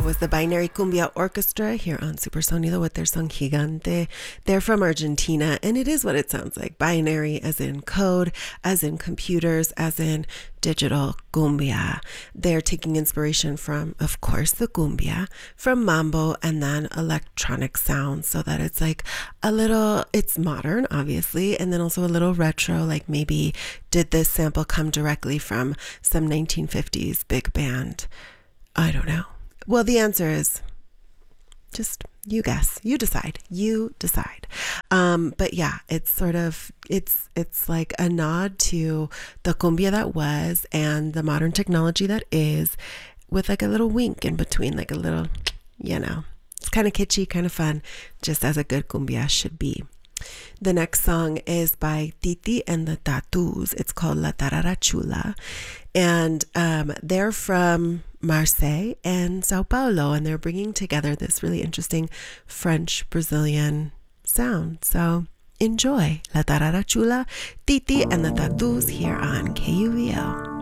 was the Binary Cumbia Orchestra here on Supersonido with their song Gigante. They're from Argentina, and it is what it sounds like. Binary as in code, as in computers, as in digital cumbia. They're taking inspiration from, of course, the cumbia, from mambo, and then electronic sounds, so that it's like a little, it's modern, obviously, and then also a little retro, like maybe did this sample come directly from some 1950s big band? I don't know. Well, the answer is just you guess, you decide, but yeah, it's sort of, it's like a nod to the cumbia that was and the modern technology that is, with like a little wink in between, like a little, it's kind of kitschy, kind of fun, just as a good cumbia should be. The next song is by Titi and the Tattoos. It's called La Tarara Chula. And they're from Marseille and Sao Paulo, and they're bringing together this really interesting French-Brazilian sound. So enjoy La Tarara Chula, Titi and the Tattoos here on KUVO.